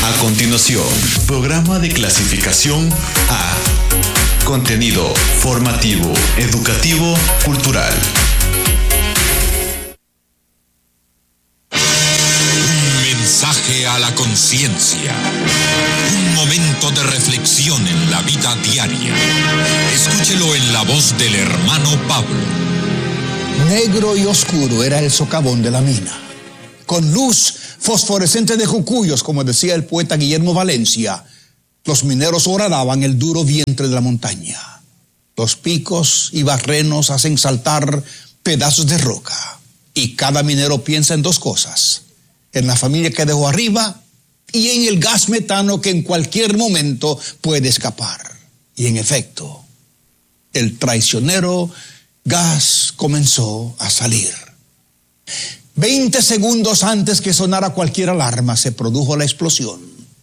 A continuación, programa de clasificación A. Contenido formativo, educativo, cultural. Un mensaje a la conciencia. Un momento de reflexión en la vida diaria. Escúchelo en la voz del hermano Pablo. Negro y oscuro era el socavón de la mina. Con luz fosforescente de jucuyos, como decía el poeta Guillermo Valencia, los mineros horadaban el duro vientre de la montaña. Los picos y barrenos hacen saltar pedazos de roca. Y cada minero piensa en dos cosas: en la familia que dejó arriba y en el gas metano que en cualquier momento puede escapar. Y en efecto, el traicionero gas comenzó a salir. 20 segundos antes que sonara cualquier alarma se produjo la explosión.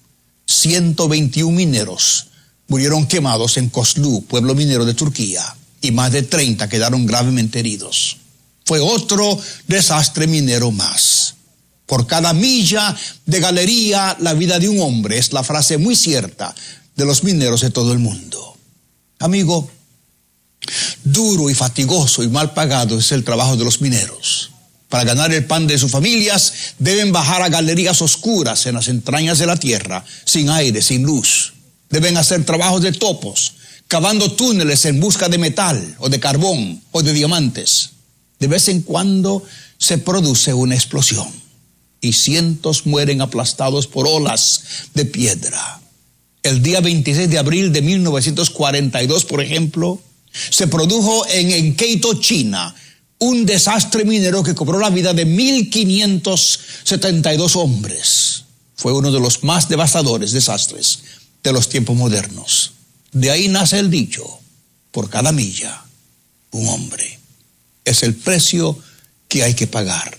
121 mineros murieron quemados en Kozlu, pueblo minero de Turquía, y más de 30 quedaron gravemente heridos. Fue otro desastre minero más. Por cada milla de galería, la vida de un hombre, es la frase muy cierta de los mineros de todo el mundo. Amigo, duro y fatigoso y mal pagado es el trabajo de los mineros. Para ganar el pan de sus familias, deben bajar a galerías oscuras en las entrañas de la tierra, sin aire, sin luz. Deben hacer trabajos de topos, cavando túneles en busca de metal, o de carbón, o de diamantes. De vez en cuando se produce una explosión, y cientos mueren aplastados por olas de piedra. El día 26 de abril de 1942, por ejemplo, se produjo en Enkeito, China, un desastre minero que cobró la vida de 1.572 hombres. Fue uno de los más devastadores desastres de los tiempos modernos. De ahí nace el dicho: por cada milla, un hombre. Es el precio que hay que pagar.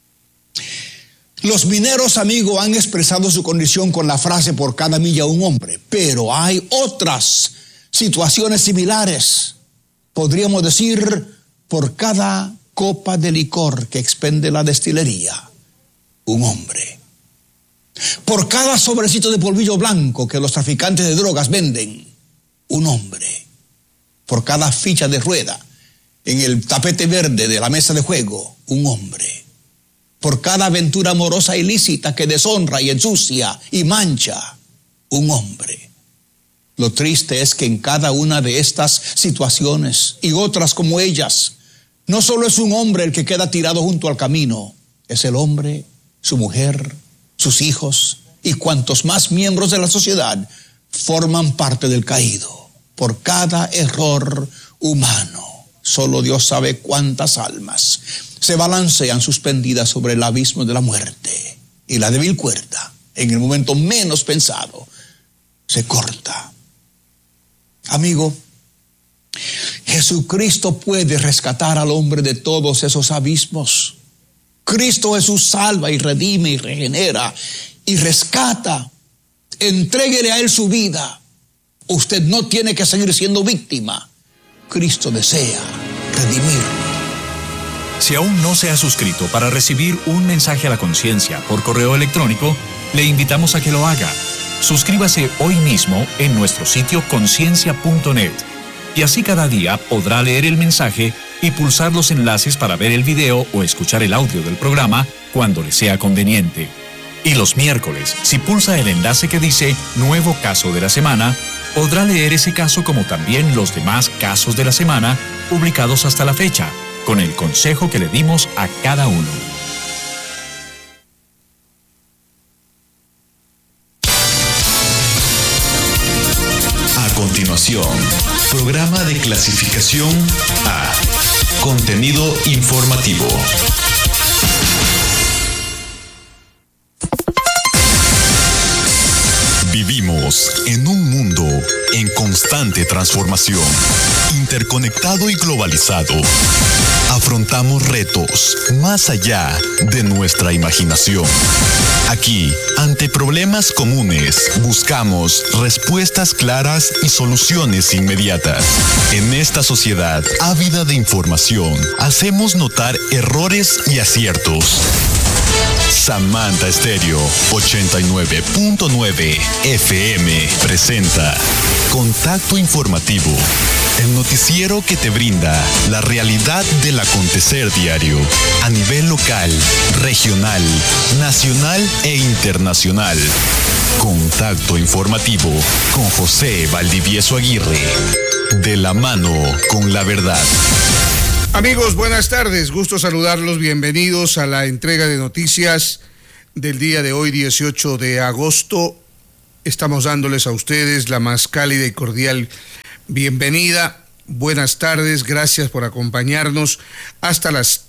Los mineros, amigo, han expresado su condición con la frase por cada milla un hombre, pero hay otras situaciones similares. Podríamos decir, por cada copa de licor que expende la destilería, un hombre. Por cada sobrecito de polvillo blanco que los traficantes de drogas venden, un hombre. Por cada ficha de rueda en el tapete verde de la mesa de juego, un hombre. Por cada aventura amorosa ilícita que deshonra y ensucia y mancha, un hombre. Lo triste es que en cada una de estas situaciones y otras como ellas, no solo es un hombre el que queda tirado junto al camino, es el hombre, su mujer, sus hijos y cuantos más miembros de la sociedad forman parte del caído. Por cada error humano, solo Dios sabe cuántas almas se balancean suspendidas sobre el abismo de la muerte, y la débil cuerda, en el momento menos pensado, se corta. Amigo, Jesucristo puede rescatar al hombre de todos esos abismos. Cristo Jesús salva y redime y regenera y rescata. Entréguele a Él su vida. Usted no tiene que seguir siendo víctima. Cristo desea redimirlo. Si aún no se ha suscrito para recibir un mensaje a la conciencia por correo electrónico, le invitamos a que lo haga. Suscríbase hoy mismo en nuestro sitio conciencia.net y así cada día podrá leer el mensaje y pulsar los enlaces para ver el video o escuchar el audio del programa cuando le sea conveniente. Y los miércoles, si pulsa el enlace que dice Nuevo Caso de la Semana, podrá leer ese caso como también los demás casos de la semana publicados hasta la fecha, con el consejo que le dimos a cada uno. A continuación, programa de clasificación A. Contenido informativo. Vivimos en un mundo en constante transformación, interconectado y globalizado. Afrontamos retos más allá de nuestra imaginación. Aquí, ante problemas comunes, buscamos respuestas claras y soluciones inmediatas. En esta sociedad ávida de información, hacemos notar errores y aciertos. Samantha Estéreo 89.9 FM presenta Contacto Informativo, el noticiero que te brinda la realidad del acontecer diario a nivel local, regional, nacional e internacional. Contacto Informativo con José Valdivieso Aguirre, de la mano con la verdad. Amigos, buenas tardes, gusto saludarlos, bienvenidos a la entrega de noticias del día de hoy, 18 de agosto. Estamos dándoles a ustedes la más cálida y cordial bienvenida. Buenas tardes, gracias por acompañarnos. Hasta las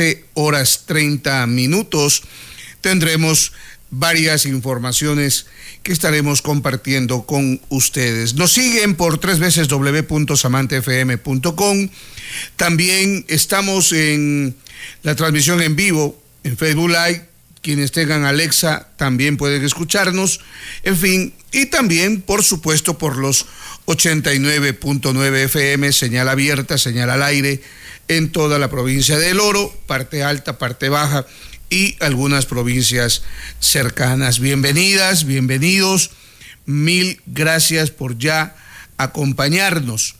13:30 tendremos varias informaciones que estaremos compartiendo con ustedes. Nos siguen por www.samantefm.com. También estamos en la transmisión en vivo en Facebook Live. Quienes tengan Alexa también pueden escucharnos. En fin, y también, por supuesto, por los 89.9 FM, señal abierta, señal al aire, en toda la provincia del Oro, parte alta, parte baja y algunas provincias cercanas. Bienvenidas, bienvenidos. Mil gracias por ya acompañarnos.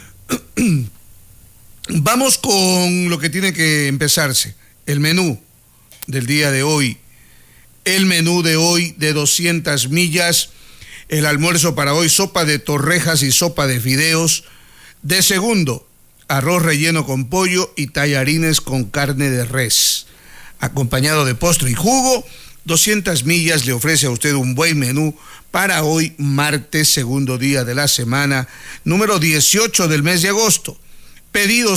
Vamos con lo que tiene que empezarse, el menú del día de hoy. El menú de hoy de 200 millas, el almuerzo para hoy, sopa de torrejas y sopa de fideos. De segundo, arroz relleno con pollo y tallarines con carne de res, acompañado de postre y jugo. 200 millas le ofrece a usted un buen menú para hoy, martes, segundo día de la semana, número 18 del mes de agosto. Pedido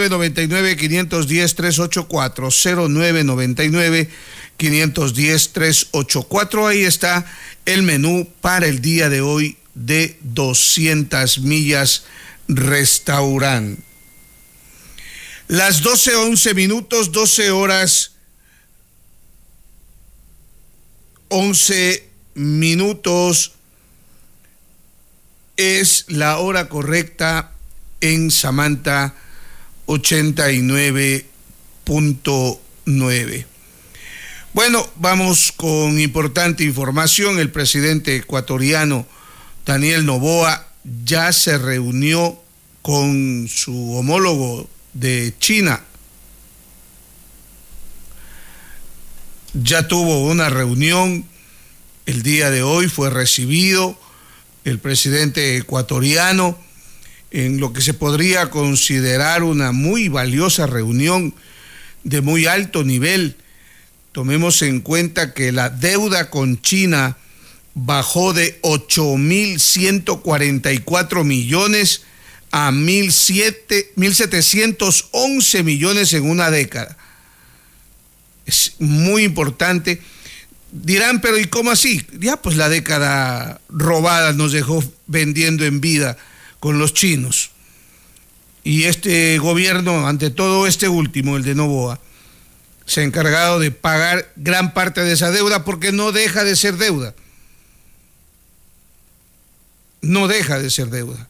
0999-510-384, 0999-510-384. Ahí está el menú para el día de hoy de 200 millas restaurante. Las 12:11, 12 horas 11 minutos es la hora correcta en Samantha 89.9. Bueno, vamos con importante información. El presidente ecuatoriano Daniel Noboa ya se reunió con su homólogo de China. Ya tuvo una reunión el día de hoy, fue recibido el presidente ecuatoriano en lo que se podría considerar una muy valiosa reunión de muy alto nivel. Tomemos en cuenta que la deuda con China bajó de 8.144 millones a 1.711 millones en una década. Es muy importante. Dirán, pero ¿y cómo así? Ya, pues la década robada nos dejó vendiendo en vida con los chinos. Y este gobierno, ante todo este último, el de Noboa, se ha encargado de pagar gran parte de esa deuda porque no deja de ser deuda. No deja de ser deuda.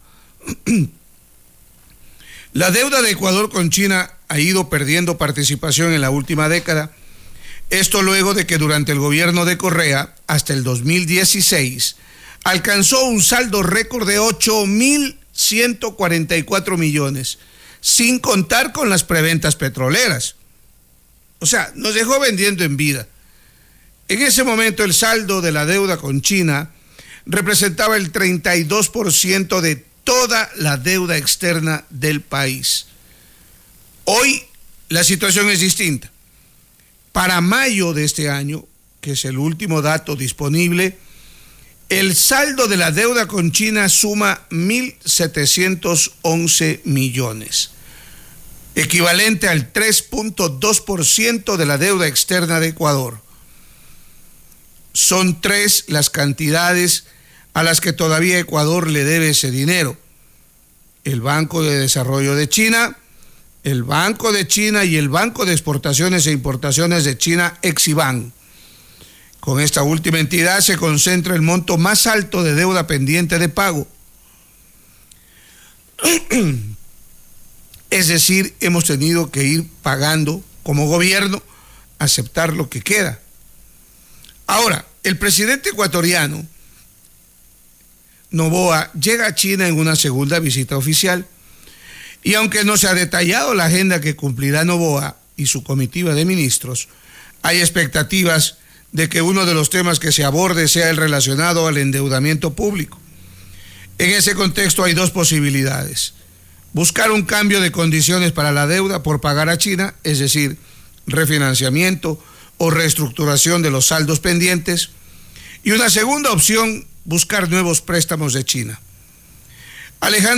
La deuda de Ecuador con China ha ido perdiendo participación en la última década. Esto luego de que durante el gobierno de Correa, hasta el 2016, alcanzó un saldo récord de 8.144 millones, sin contar con las preventas petroleras. O sea, nos dejó vendiendo en vida. En ese momento el saldo de la deuda con China representaba el 32% de toda la deuda externa del país. Hoy la situación es distinta. Para mayo de este año, que es el último dato disponible, el saldo de la deuda con China suma 1.711 millones, equivalente al 3.2% de la deuda externa de Ecuador. Son 3 las cantidades a las que todavía Ecuador le debe ese dinero: el Banco de Desarrollo de China, el Banco de China y el Banco de Exportaciones e Importaciones de China, Eximbank. Con esta última entidad se concentra el monto más alto de deuda pendiente de pago. Es decir, hemos tenido que ir pagando como gobierno, aceptar lo que queda. Ahora, el presidente ecuatoriano Noboa llega a China en una segunda visita oficial, y aunque no se ha detallado la agenda que cumplirá Noboa y su comitiva de ministros, hay expectativas de que uno de los temas que se aborde sea el relacionado al endeudamiento público. En ese contexto hay dos posibilidades: buscar un cambio de condiciones para la deuda por pagar a China, es decir, refinanciamiento o reestructuración de los saldos pendientes, y una segunda opción, buscar nuevos préstamos de China. Alejandro